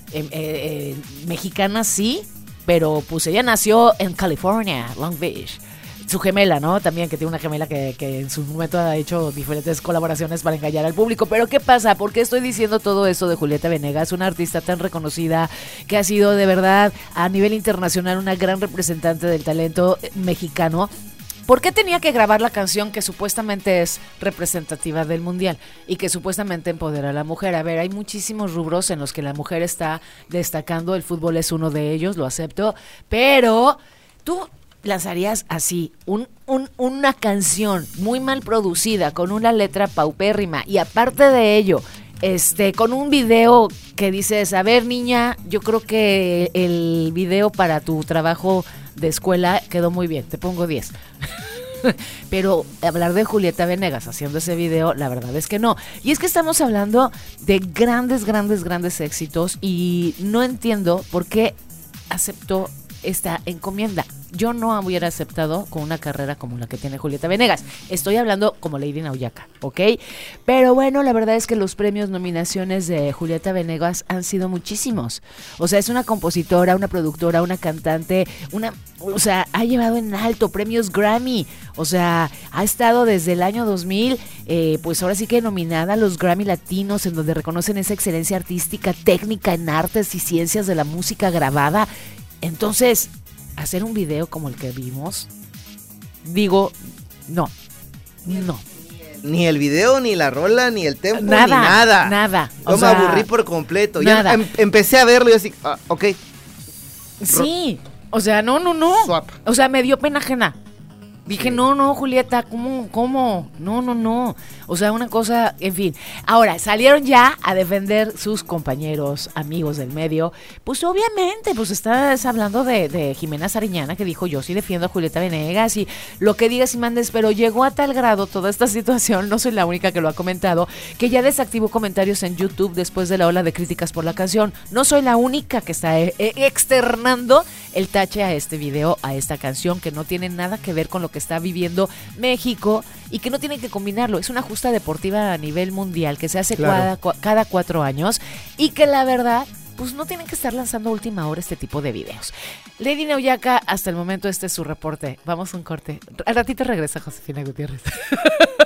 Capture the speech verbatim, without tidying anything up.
eh, eh, mexicana sí, pero pues ella nació en California, Long Beach. Su gemela, ¿no? También, que tiene una gemela que, que en su momento ha hecho diferentes colaboraciones para engañar al público. Pero ¿qué pasa? ¿Por qué estoy diciendo todo eso de Julieta Venegas? Una artista tan reconocida que ha sido de verdad a nivel internacional una gran representante del talento mexicano. ¿Por qué tenía que grabar la canción que supuestamente es representativa del mundial y que supuestamente empodera a la mujer? A ver, hay muchísimos rubros en los que la mujer está destacando, el fútbol es uno de ellos, lo acepto, pero tú lanzarías así un, un, una canción muy mal producida, con una letra paupérrima y aparte de ello, este, con un video que dices, a ver niña, yo creo que el video para tu trabajo de escuela quedó muy bien, te pongo diez. Pero hablar de Julieta Venegas haciendo ese video, la verdad es que no. Y es que estamos hablando de grandes, grandes, grandes éxitos y no entiendo por qué aceptó esta encomienda. Yo no hubiera aceptado con una carrera como la que tiene Julieta Venegas. Estoy hablando como Lady Nauyaka, ¿ok? Pero bueno, la verdad es que los premios, nominaciones de Julieta Venegas han sido muchísimos. O sea, es una compositora, una productora, una cantante, una, o sea, ha llevado en alto premios Grammy. O sea, ha estado desde el año dos mil, eh, pues ahora sí que nominada a los Grammy Latinos, en donde reconocen esa excelencia artística, técnica en artes y ciencias de la música grabada. Entonces, hacer un video como el que vimos, digo, no, no. Ni el video, ni la rola, ni el tempo, nada, ni nada. Nada. Yo o me sea, aburrí por completo. nada. Ya em- empecé a verlo y así, ah, ok. Sí, o sea, no, no, no. Swap. O sea, me dio pena ajena. Dije, Sí. no, no, Julieta, ¿cómo, cómo? No, no, no. O sea, una cosa, en fin. Ahora, salieron ya a defender sus compañeros, amigos del medio. Pues obviamente, pues estás hablando de, de Jimena Sariñana, que dijo, yo sí defiendo a Julieta Venegas y lo que digas y mandes, pero llegó a tal grado toda esta situación, no soy la única que lo ha comentado, que ya desactivó comentarios en YouTube después de la ola de críticas por la canción. No soy la única que está eh, externando el tache a este video, a esta canción, que no tiene nada que ver con lo que está viviendo México y que no tienen que combinarlo. Es una justa deportiva a nivel mundial que se hace Claro. cada, cada cuatro años y que la verdad, pues no tienen que estar lanzando a última hora este tipo de videos. Lady Nauyaka, hasta el momento este es su reporte. Vamos a un corte. Al ratito regresa Josefina Gutiérrez.